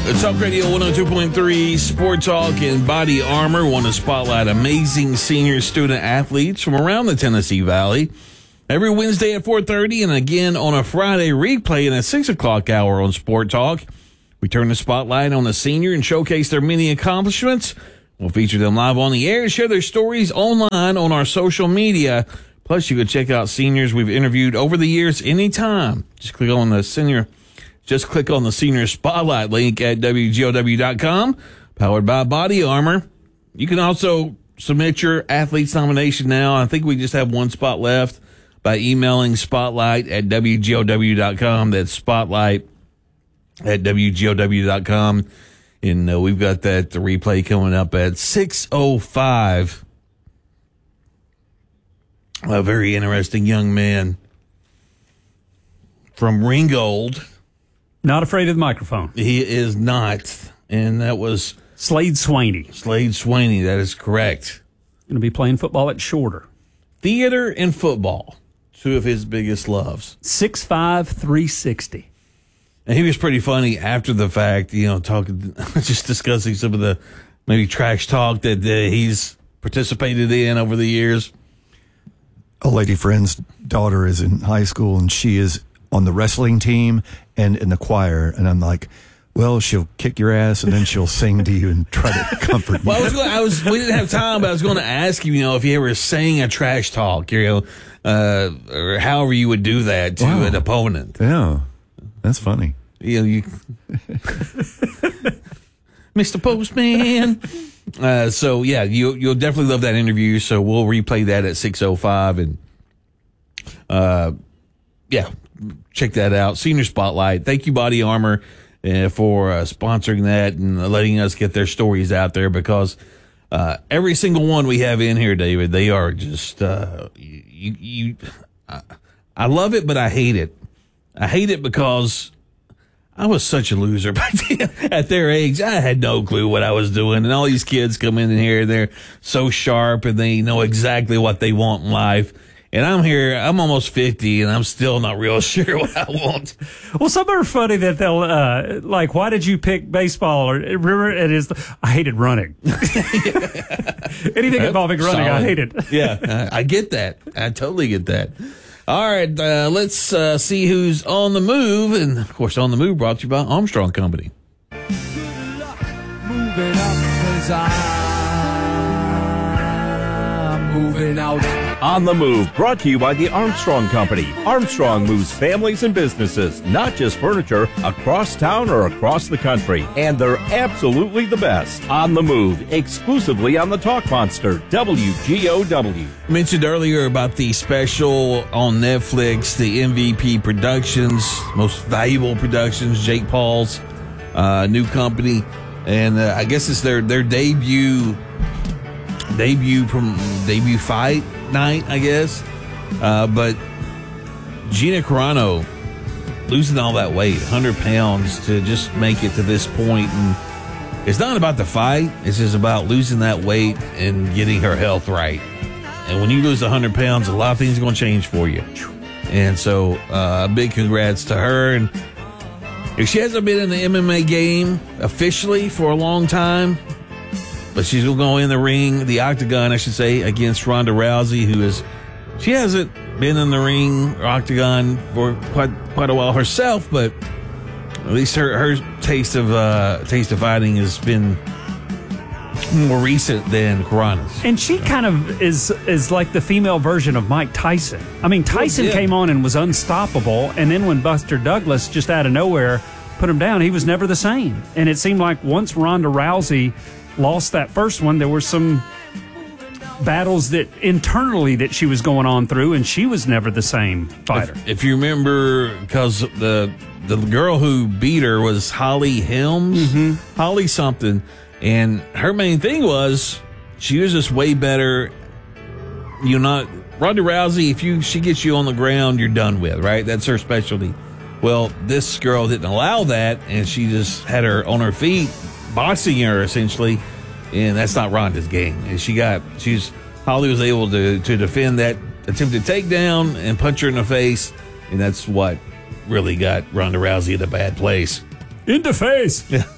Talk Radio 102.3 Sport Talk and Body Armor want to spotlight amazing senior student athletes from around the Tennessee Valley. Every Wednesday at 4:30 and again on a Friday replay in a 6 o'clock hour on Sport Talk. We turn the spotlight on the senior and showcase their many accomplishments. We'll feature them live on the air and share their stories online on our social media. Plus, you can check out seniors we've interviewed over the years anytime. Just click on the senior spotlight link at WGOW.com, powered by Body Armor. You can also submit your athlete's nomination now. I think we just have one spot left by emailing spotlight at WGOW.com. That's spotlight at WGOW.com. And we've got the replay coming up at 6:05. A very interesting young man from Ringgold. Not afraid of the microphone. He is not. And that was Slade Swaney. Slade Swaney, that is correct. Going to be playing football at Shorter. Theater and football, two of his biggest loves. 6'5", 360. And he was pretty funny after the fact, talking, just discussing some of the maybe trash talk that he's participated in over the years. A lady friend's daughter is in high school, and she is on the wrestling team and in the choir. And I'm like, well, she'll kick your ass, and then she'll sing to you and try to comfort you. Well, we didn't have time, but I was going to ask you, if you ever sang a trash talk, or however you would do that to an opponent. Yeah, that's funny. You Mr. Postman. So yeah, you'll definitely love that interview. So we'll replay that at 6:05, and check that out. Senior Spotlight. Thank you, Body Armor, for sponsoring that and letting us get their stories out there, because every single one we have in here, David, they are just I love it, but I hate it. I hate it because I was such a loser back then. At their age, I had no clue what I was doing. And all these kids come in here, they're so sharp, and they know exactly what they want in life. And I'm here, I'm almost 50, and I'm still not real sure what I want. Well, some are funny that they'll, like, why did you pick baseball? Or remember, I hated running. Anything involving running, I hated. Yeah, I get that. I totally get that. All right, let's see who's on the move. And, of course, On the Move brought to you by Armstrong Company. Good luck moving up, 'cause I'm moving out. On the Move, brought to you by the Armstrong Company. Armstrong moves families and businesses, not just furniture, across town or across the country. And they're absolutely the best. On the Move, exclusively on the Talk Monster, WGOW. Mentioned earlier about the special on Netflix, the MVP Productions, Most Valuable Productions, Jake Paul's new company. And I guess it's their debut fight night, I guess. But Gina Carano losing all that weight, 100 pounds, to just make it to this point. And it's not about the fight. It's just about losing that weight and getting her health right. And when you lose 100 pounds, a lot of things are going to change for you. And so big congrats to her. And if she hasn't been in the MMA game officially for a long time, but she's going to go in the ring, the octagon, I should say, against Ronda Rousey, she hasn't been in the ring or octagon for quite a while herself, but at least her taste of fighting has been more recent than Carano's. And she kind of is like the female version of Mike Tyson. I mean, Tyson came on and was unstoppable, and then when Buster Douglas just out of nowhere put him down, he was never the same. And it seemed like once Ronda Rousey lost that first one, there were some battles that internally that she was going on through, and she was never the same fighter. If you remember, because the girl who beat her was Holly Helms, Holly something, and her main thing was she was just way better. Ronda Rousey, if she gets you on the ground, you're done with, right? That's her specialty. Well, this girl didn't allow that, and she just had her on her feet, boxing her essentially, and that's not Ronda's game. And Holly was able to defend that attempted takedown and punch her in the face, and that's what really got Ronda Rousey in a bad place. In the face. Yeah.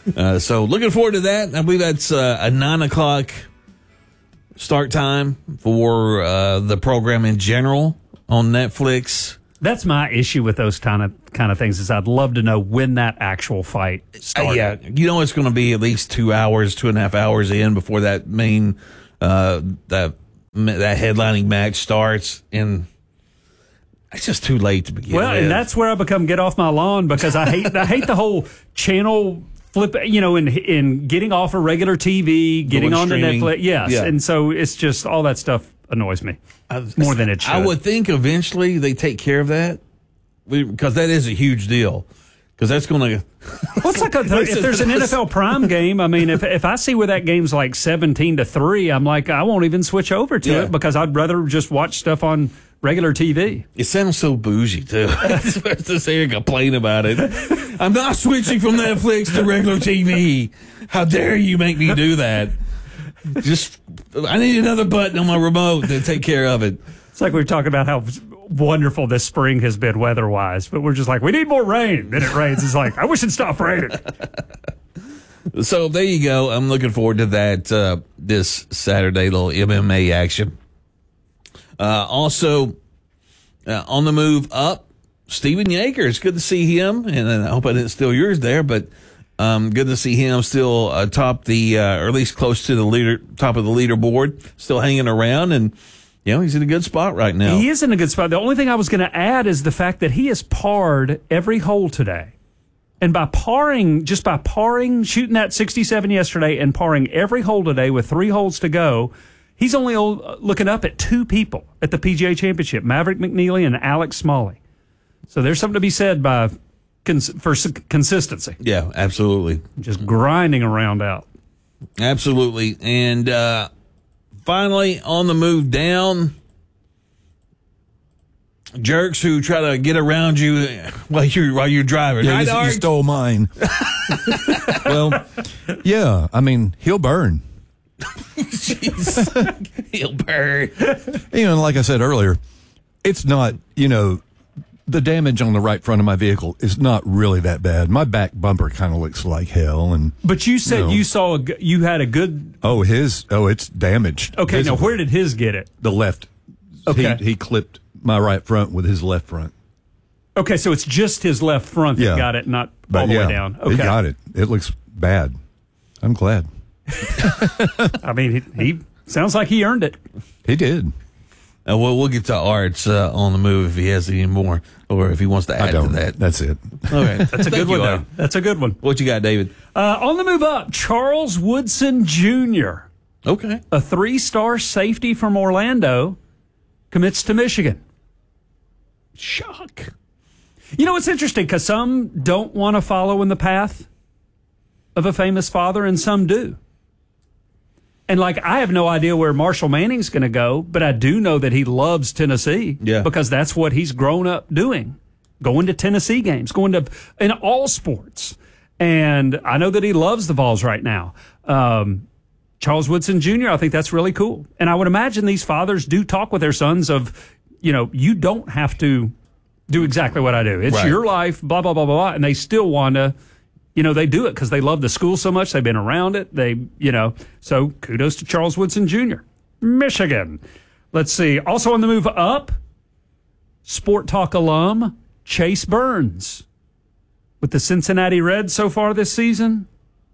So looking forward to that. I believe that's a 9 o'clock start time for the program in general on Netflix. That's my issue with those kind of things is I'd love to know when that actual fight started. Yeah, it's going to be at least 2 hours, 2.5 hours in before that main that headlining match starts, and it's just too late to begin. Well, with. And that's where I become get off my lawn because I hate the whole channel flip. In getting off of regular TV, getting on to Netflix. Yes, yeah. And so it's just all that stuff annoys me more than it should. I would think eventually they take care of that because that is a huge deal. Because that's going to. Well, it's like if there's an NFL Prime game. I mean, if I see where that game's like 17-3, I'm like, I won't even switch over to it because I'd rather just watch stuff on regular TV. It sounds so bougie too. To say and complain about it. I'm not switching from Netflix to regular TV. How dare you make me do that? I need another button on my remote to take care of it. It's like we were talking about how wonderful this spring has been weather-wise, but we're just like, we need more rain. Then it rains. It's like, I wish it'd stop raining. So there you go. I'm looking forward to that this Saturday, little MMA action. Also, on the move up, Stephen Yeager. It's good to see him, and I hope I didn't steal yours there, but good to see him still atop the, or at least close to the top of the leaderboard, still hanging around, and he's in a good spot right now. He is in a good spot. The only thing I was going to add is the fact that he has parred every hole today. And by parring, shooting that 67 yesterday and parring every hole today with 3 holes to go, he's only looking up at 2 people at the PGA Championship, Maverick McNeely and Alex Smalley. So there's something to be said for consistency. Yeah, absolutely. Just grinding a round out. Absolutely. And finally, on the move down, jerks who try to get around you while you're driving. Yeah, right, you stole mine. Well, yeah, I mean, he'll burn. Jeez. He'll burn. Like I said earlier, it's not, the damage on the right front of my vehicle is not really that bad. My back bumper kind of looks like hell. But you said you had a good. Oh, it's damaged. Okay, now where did his get it? The left. Okay. He clipped my right front with his left front. Okay, so it's just his left front that got it, not all the way down. Okay. He got it. It looks bad. I'm glad. I mean, he sounds like he earned it. He did. We'll get to Art's on the move if he has any more, or if he wants to add to that. That's it. Okay, that's a good one. Though. That's a good one. What you got, David? On the move up, Charles Woodson Jr. Okay, a 3-star safety from Orlando commits to Michigan. Shock. It's interesting because some don't want to follow in the path of a famous father, and some do. And I have no idea where Marshall Manning's going to go, but I do know that he loves Tennessee because that's what he's grown up doing, going to Tennessee games, in all sports. And I know that he loves the Vols right now. Charles Woodson Jr., I think that's really cool. And I would imagine these fathers do talk with their sons of, you don't have to do exactly what I do. It's your life, blah, blah, blah, blah, blah. And they still want to. They do it because they love the school so much. They've been around it. So kudos to Charles Woodson Jr. Michigan. Let's see. Also on the move up, Sport Talk alum Chase Burns with the Cincinnati Reds so far this season.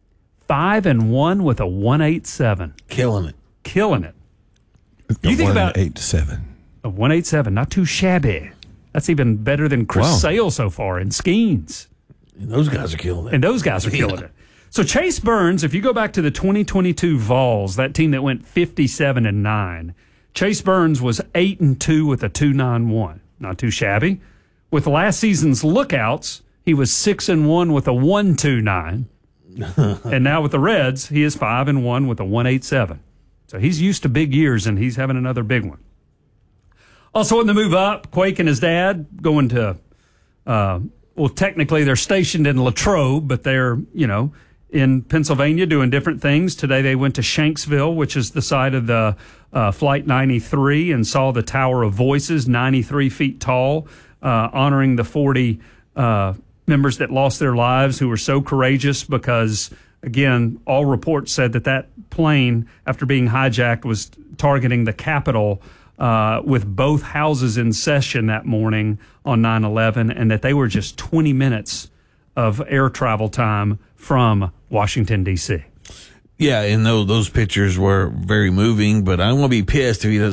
5-1 with a 1.87. Killing it. You think about 1.87. A 1.87, not too shabby. That's even better than Chris Sale so far in Skeens. And those guys are killing it. So Chase Burns, if you go back to the 2022 Vols, that team that went 57-9, Chase Burns was 8-2 with a 2.91. Not too shabby. With last season's Lookouts, he was 6-1 with a 1.29. And now with the Reds, he is 5-1 with a 1.87. So he's used to big years, and he's having another big one. Also in the move up, Quake and his dad going to, technically they're stationed in Latrobe, but they're, in Pennsylvania doing different things. Today they went to Shanksville, which is the site of the Flight 93, and saw the Tower of Voices, 93 feet tall, honoring the 40 members that lost their lives who were so courageous because, again, all reports said that plane, after being hijacked, was targeting the Capitol with both houses in session that morning on 9/11, and that they were just 20 minutes of air travel time from Washington, D.C. Yeah, and those pictures were very moving, but I'm going to be pissed if he doesn't